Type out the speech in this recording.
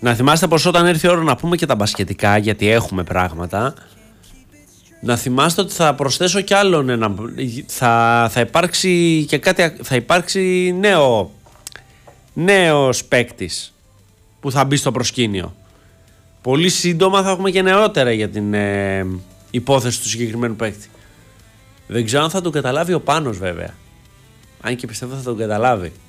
Να θυμάστε πως όταν έρθει η ώρα να πούμε και τα μπασκετικά, γιατί έχουμε πράγματα, να θυμάστε ότι θα προσθέσω κι άλλον ένα. Θα υπάρξει και κάτι. Θα υπάρξει νέος παίκτης που θα μπει στο προσκήνιο. Πολύ σύντομα θα έχουμε και νεότερα για την υπόθεση του συγκεκριμένου παίκτη. Δεν ξέρω αν θα τον καταλάβει ο Πάνος βέβαια. Αν και πιστεύω θα τον καταλάβει.